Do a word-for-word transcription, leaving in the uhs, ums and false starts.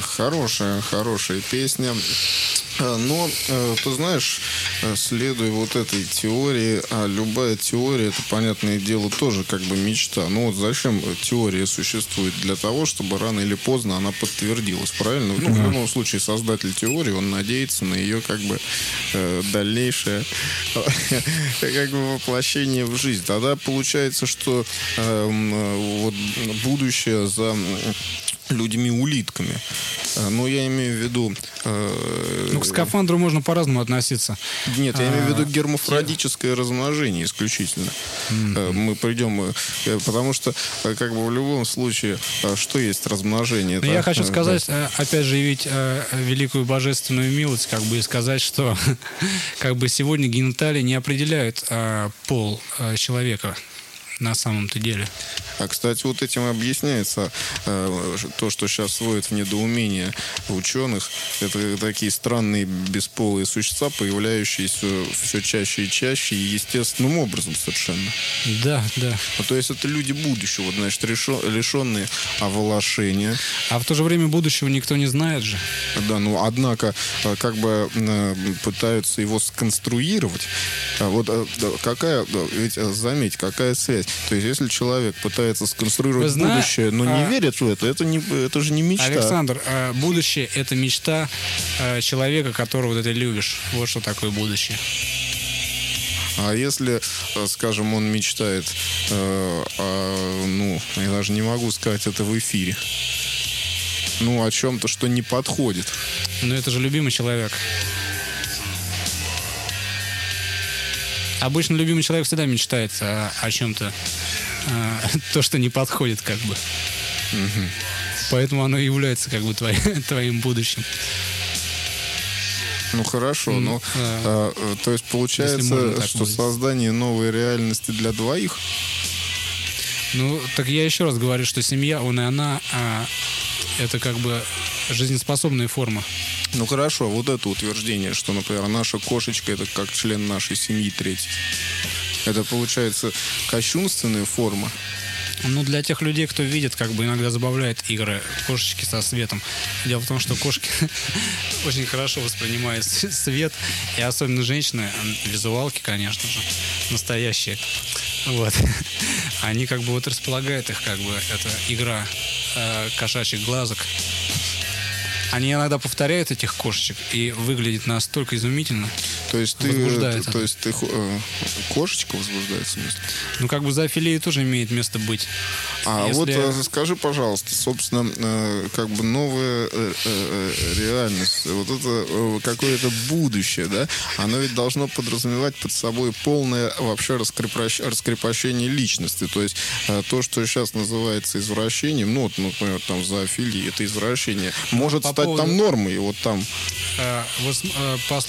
Хорошая, хорошая песня. Но, ты знаешь, следуя вот этой теории, а любая теория, это, понятное дело, тоже как бы мечта. Ну вот зачем теория существует? Для того, чтобы рано или поздно она подтвердилась, правильно? Ну, в любом случае, создатель теории, он надеется на ее как бы дальнейшее как бы воплощение в жизнь. Тогда получается, что вот будущее за людьми-улитками. Но я имею в виду... Э, ну, к скафандру можно по-разному относиться. Нет, я имею в виду гермафродическое размножение исключительно. Mm-hmm. Мы придем... Потому что, как бы, в любом случае, что есть размножение? Но я хочу сказать, да. опять же, явить великую божественную милость, как бы, и сказать, что как бы сегодня гениталии не определяют пол человека. На самом-то деле. А, кстати, вот этим объясняется э, то, что сейчас вводит в недоумение ученых. Это такие странные бесполые существа, появляющиеся все чаще и чаще, и естественным образом совершенно. Да, да. А, то есть это люди будущего, значит, решо, лишенные оволошения. А в то же время будущего никто не знает же. Да, ну, однако, как бы э, пытаются его сконструировать. А вот э, какая, ведь заметь, какая связь. То есть, если человек пытается сконструировать Вы будущее, но а... не верит в это, это, не, это же не мечта. Александр, будущее — это мечта человека, которого ты любишь. Вот что такое будущее. А если, скажем, он мечтает, э, о, ну, я даже не могу сказать это в эфире, ну, о чем-то, что не подходит. Ну, это же любимый человек. Обычно любимый человек всегда мечтает о, о чем-то, а, то, что не подходит, как бы. Угу. Поэтому оно и является, как бы, твои, твоим будущим. Ну, хорошо, но ну, а, а, то есть получается, что будет. Создание новой реальности для двоих? Ну, так я еще раз говорю, что семья, он и она, а, это как бы жизнеспособная форма. Ну хорошо, вот это утверждение, что, например, наша кошечка — это как член нашей семьи третий. Это, получается, кощунственная форма. Ну, для тех людей, кто видит, как бы иногда забавляет игры кошечки со светом. Дело в том, что кошки очень хорошо воспринимают свет, и особенно женщины, визуалки, конечно же, настоящие. Вот. Они как бы вот располагают их, как бы, это игра э, кошачьих глазок. Они иногда повторяют этих кошечек и выглядит настолько изумительно. То есть ты, возбуждает то, то есть ты э, кошечка возбуждает, в смысле? Ну, как бы зоофилия тоже имеет место быть. А Если... вот э, скажи, пожалуйста, собственно, э, как бы новая э, э, реальность, вот это э, какое-то будущее, да, оно ведь должно подразумевать под собой полное вообще раскрепощ... раскрепощение личности. То есть э, то, что сейчас называется извращением, ну, вот, например, там зоофилия, это извращение, может По стать поводу... там нормой, вот там. Э, вот, э,